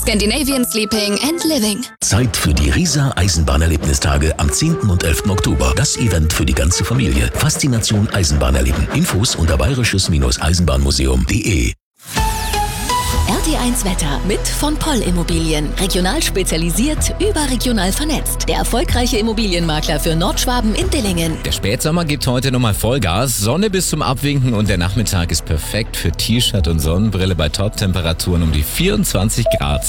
Scandinavian Sleeping and Living. Zeit für die Riesa Eisenbahnerlebnistage am 10. und 11. Oktober. Das Event für die ganze Familie. Faszination Eisenbahn erleben. Infos unter bayerisches-eisenbahnmuseum.de. RT1 Wetter mit von Poll Immobilien. Regional spezialisiert, überregional vernetzt. Der erfolgreiche Immobilienmakler für Nordschwaben in Dillingen. Der Spätsommer gibt heute nochmal Vollgas. Sonne bis zum Abwinken und der Nachmittag ist perfekt für T-Shirt und Sonnenbrille bei Top-Temperaturen um die 24 Grad.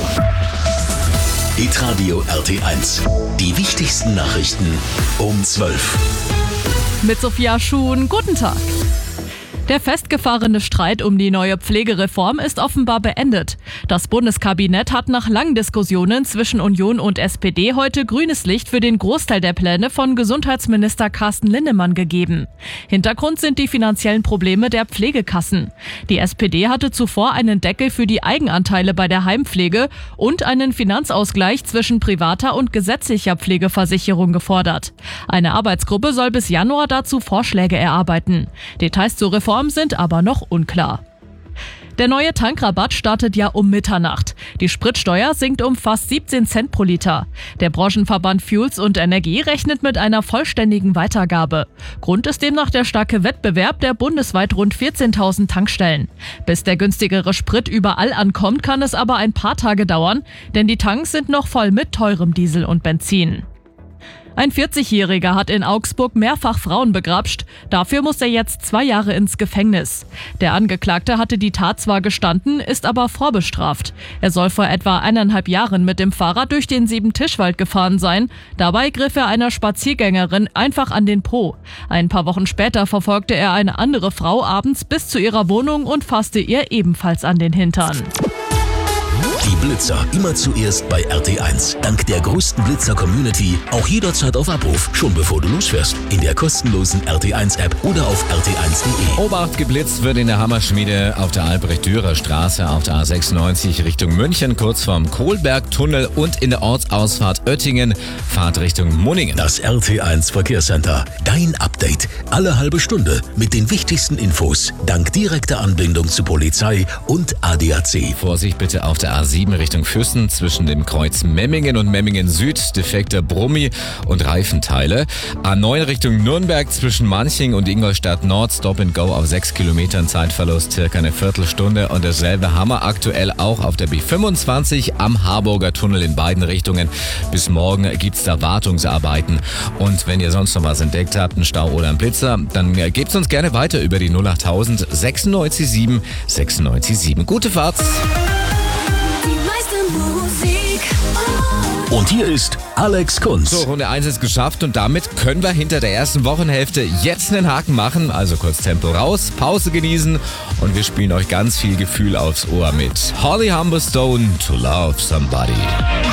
Hitradio RT1. Die wichtigsten Nachrichten um 12. Mit Sophia Schuhn, guten Tag. Der festgefahrene Streit um die neue Pflegereform ist offenbar beendet. Das Bundeskabinett hat nach langen Diskussionen zwischen Union und SPD heute grünes Licht für den Großteil der Pläne von Gesundheitsminister Carsten Linnemann gegeben. Hintergrund sind die finanziellen Probleme der Pflegekassen. Die SPD hatte zuvor einen Deckel für die Eigenanteile bei der Heimpflege und einen Finanzausgleich zwischen privater und gesetzlicher Pflegeversicherung gefordert. Eine Arbeitsgruppe soll bis Januar dazu Vorschläge erarbeiten. Details zur Reform sind aber noch unklar. Der neue Tankrabatt startet ja um Mitternacht. Die Spritsteuer sinkt um fast 17 Cent pro Liter. Der Branchenverband Fuels und Energie rechnet mit einer vollständigen Weitergabe. Grund ist demnach der starke Wettbewerb der bundesweit rund 14.000 Tankstellen. Bis der günstigere Sprit überall ankommt, kann es aber ein paar Tage dauern, denn die Tanks sind noch voll mit teurem Diesel und Benzin. Ein 40-Jähriger hat in Augsburg mehrfach Frauen begrapscht. Dafür muss er jetzt 2 Jahre ins Gefängnis. Der Angeklagte hatte die Tat zwar gestanden, ist aber vorbestraft. Er soll vor etwa 1,5 Jahren mit dem Fahrrad durch den Siebentischwald gefahren sein. Dabei griff er einer Spaziergängerin einfach an den Po. Ein paar Wochen später verfolgte er eine andere Frau abends bis zu ihrer Wohnung und fasste ihr ebenfalls an den Hintern. Die Blitzer immer zuerst bei RT1. Dank der größten Blitzer-Community auch jederzeit auf Abruf, schon bevor du losfährst. In der kostenlosen RT1-App oder auf rt1.de. Obacht, geblitzt wird in der Hammerschmiede auf der Albrecht-Dürer-Straße auf der A96 Richtung München, kurz vorm Kohlbergtunnel und in der Ortsausfahrt Oettingen, Fahrt Richtung Munningen. Das RT1 Verkehrscenter. Dein Update. Alle halbe Stunde mit den wichtigsten Infos. Dank direkter Anbindung zu Polizei und ADAC. Vorsicht bitte auf der A7 Richtung Füssen zwischen dem Kreuz Memmingen und Memmingen Süd, defekter Brummi und Reifenteile. A9 Richtung Nürnberg zwischen Manching und Ingolstadt Nord, Stop and Go auf 6 Kilometern, Zeitverlust circa eine Viertelstunde und dasselbe Hammer aktuell auch auf der B25 am Harburger Tunnel in beiden Richtungen. Bis morgen gibt's da Wartungsarbeiten und wenn ihr sonst noch was entdeckt habt, einen Stau oder einen Blitzer, dann gebt's uns gerne weiter über die 08000 967 967. Gute Fahrt! Und hier ist Alex Kunz. So, Runde 1 ist geschafft und damit können wir hinter der ersten Wochenhälfte jetzt einen Haken machen. Also kurz Tempo raus, Pause genießen und wir spielen euch ganz viel Gefühl aufs Ohr mit Holly Humberstone, To Love Somebody.